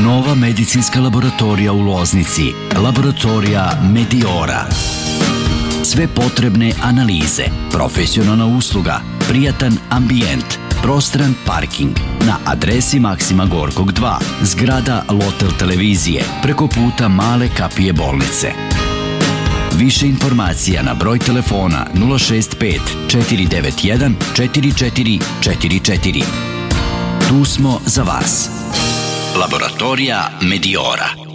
Nova medicinska laboratorija u Loznici, laboratorija Mediora. Sve potrebne analize, profesionalna usluga, prijatan ambijent, prostran parking na adresi Maksima Gorkog 2, zgrada Lotel televizije, preko puta Male kapije bolnice. Više informacija na broj telefona 065 491 4444. Tu smo za vas. Laboratorija Mediora.